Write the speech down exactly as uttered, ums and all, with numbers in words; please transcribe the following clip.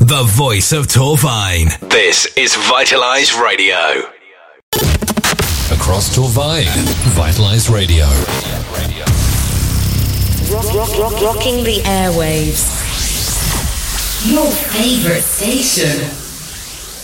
the voice of Torvine. This is Vitalize Radio. Across Torvine, Vitalize Radio. Rock, rock, rock, rocking the airwaves. Your favorite station.